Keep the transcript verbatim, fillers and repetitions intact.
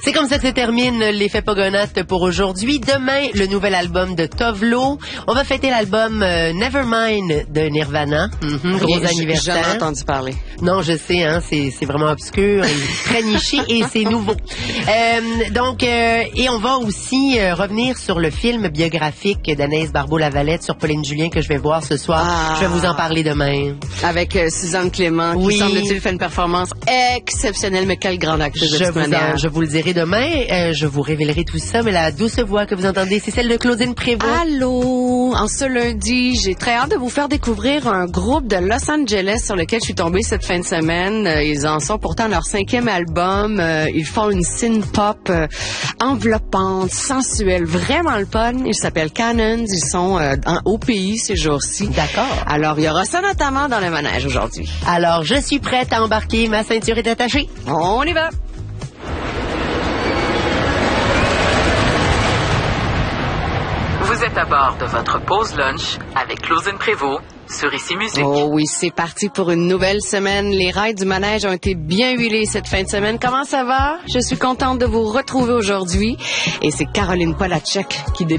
C'est comme ça que se termine l'effet Pogonates pour aujourd'hui. Demain, le nouvel album de Tovlo. On va fêter l'album euh, Nevermind de Nirvana. Mm-hmm, gros J'ai anniversaire. jamais entendu parler. Non, je sais, hein, c'est c'est vraiment obscur, très niché et c'est nouveau. Euh, donc, euh, et on va aussi euh, revenir sur le film biographique d'Anaïs Barbeau-Lavalette sur Pauline Julien que je vais voir ce soir. Ah. Je vais vous en parler demain. Avec euh, Suzanne Clément, Oui. qui semble-t-il fait une performance exceptionnelle, mais quelle grande actrice de Je toute vous, manière. en, je vous le dirai demain. Euh, je vous révélerai tout ça, mais la douce voix que vous entendez, c'est celle de Claudine Prévost. Allô! En ce lundi, j'ai très hâte de vous faire découvrir un groupe de Los Angeles sur lequel je suis tombée cette fin de semaine. Euh, Ils en sont pourtant à leur cinquième album. Euh, Ils font une synth-pop euh, enveloppante, sensuelle, vraiment le fun. Ils s'appellent Cannons. Ils sont euh, en, au pays ces jours-ci. D'accord. Alors, il y aura ça notamment dans le manège aujourd'hui. Alors, je suis prête à embarquer. Ma ceinture est attachée. On y va! Vous êtes à bord de votre pause lunch avec Claudine Prévost sur Ici Musique. Oh oui, c'est parti pour une nouvelle semaine. Les rails du manège ont été bien huilés cette fin de semaine. Comment ça va? Je suis contente de vous retrouver aujourd'hui. Et c'est Caroline Polachek qui débute.